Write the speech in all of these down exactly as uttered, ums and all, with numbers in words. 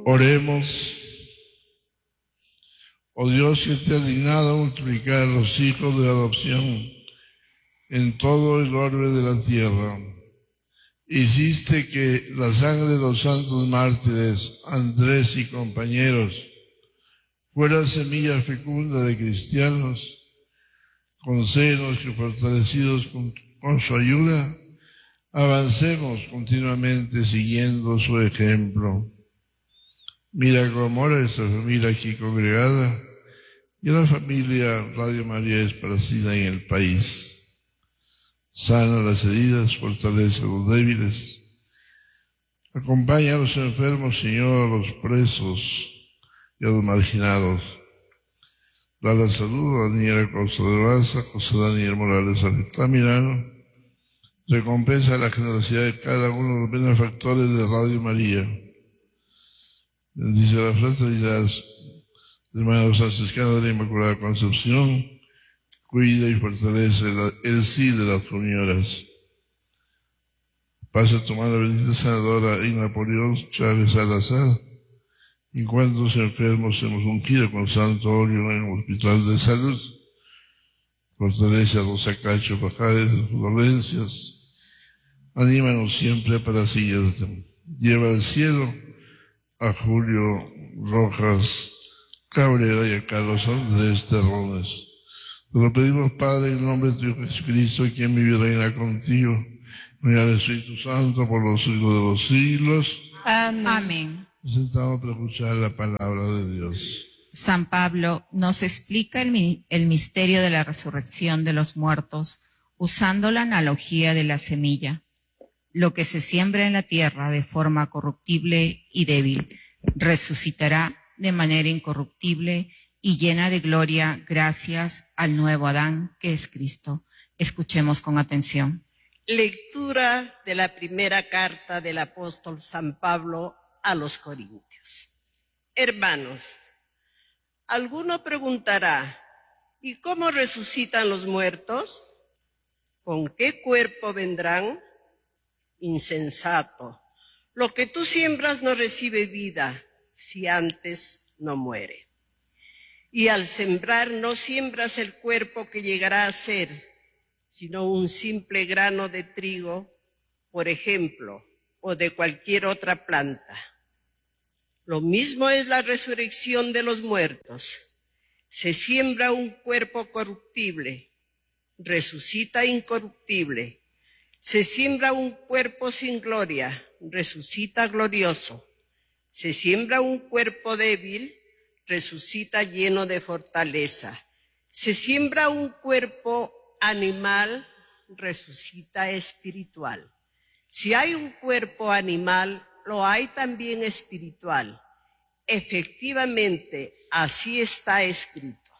Oremos. Oh Dios, que te has dignado a multiplicar los hijos de adopción en todo el orbe de la tierra. Hiciste que la sangre de los santos mártires, Andrés y compañeros, fuera semilla fecunda de cristianos. Concédenos que, fortalecidos con, con su ayuda, avancemos continuamente siguiendo su ejemplo. Mira con amor a esta familia aquí congregada y a la familia Radio María esparcida en el país. Sana las heridas, fortalece a los débiles. Acompaña a los enfermos, Señor, a los presos y a los marginados. Da la salud a Daniela Costa de Baza, José Daniel Morales Altamirano. Recompensa la generosidad de cada uno de los benefactores de Radio María. Bendice la fraternidad de hermanos franciscanos de la Inmaculada Concepción. Cuida y fortalece la, el sí de las señoras. Pasa tu mano bendita sanadora en Napoleón Chávez Salazar. En cuantos enfermos hemos ungido con santo óleo en el hospital de salud. Fortalece a los Acacho Pajares de sus dolencias. Anímanos siempre para seguirte. Lleva al cielo a Julio Rojas Cabrera y a Carlos Andrés Terrones. Te lo pedimos, Padre, en nombre de tu Hijo Jesucristo, quien vive y reina contigo, en el Espíritu Santo, por los siglos de los siglos. Amén. Amén. Nos sentamos para escuchar la palabra de Dios. San Pablo nos explica el, el misterio de la resurrección de los muertos usando la analogía de la semilla. Lo que se siembra en la tierra de forma corruptible y débil resucitará de manera incorruptible y llena de gloria gracias al nuevo Adán que es Cristo. Escuchemos con atención. Lectura de la primera carta del apóstol San Pablo a los Corintios. Hermanos, alguno preguntará, ¿y cómo resucitan los muertos? ¿Con qué cuerpo vendrán? Insensato. Lo que tú siembras no recibe vida si antes no muere. Y al sembrar no siembras el cuerpo que llegará a ser, sino un simple grano de trigo, por ejemplo, o de cualquier otra planta. Lo mismo es la resurrección de los muertos. Se siembra un cuerpo corruptible, resucita incorruptible. Se siembra un cuerpo sin gloria, resucita glorioso. Se siembra un cuerpo débil, resucita lleno de fortaleza. Se siembra un cuerpo animal, resucita espiritual. Si hay un cuerpo animal, lo hay también espiritual. Efectivamente, así está escrito.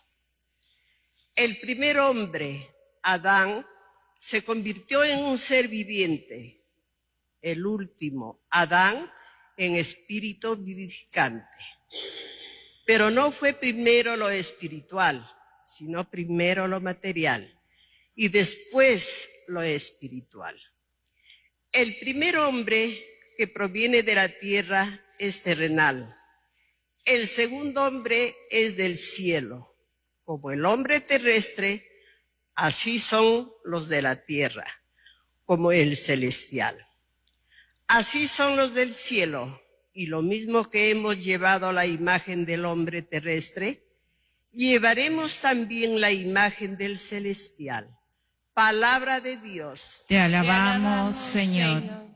El primer hombre, Adán, se convirtió en un ser viviente. El último, Adán, en espíritu vivificante. Pero no fue primero lo espiritual, sino primero lo material, y después lo espiritual. El primer hombre que proviene de la tierra es terrenal. El segundo hombre es del cielo. Como el hombre terrestre, así son los de la tierra, como el celestial. Así son los del cielo, y lo mismo que hemos llevado la imagen del hombre terrestre, llevaremos también la imagen del celestial. Palabra de Dios. Te alabamos, Señor.